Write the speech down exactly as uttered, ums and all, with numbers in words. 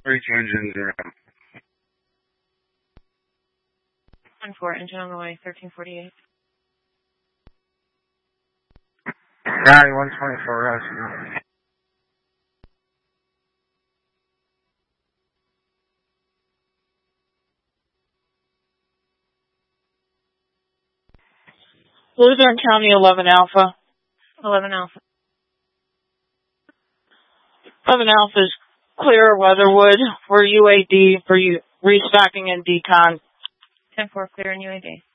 Three two engines are out. one four, engine on the way, thirteen forty-eight. County one twenty-four, rescue. Luzerne County eleven Alpha. eleven Alpha. eleven Alpha is clear Weatherwood for U A D for you restocking and decon. ten four, clear in U A D.